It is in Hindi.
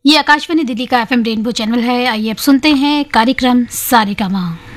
ये आकाशवाणी दिल्ली का एफएम रेनबो चैनल है। आइए अब सुनते हैं कार्यक्रम सारेगामा।